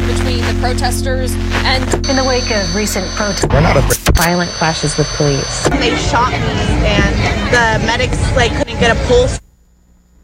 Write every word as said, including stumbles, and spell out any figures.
between the protesters and... In the wake of recent protests, we're not afraid. Violent clashes with police. They shot me and the medics like couldn't get a pulse.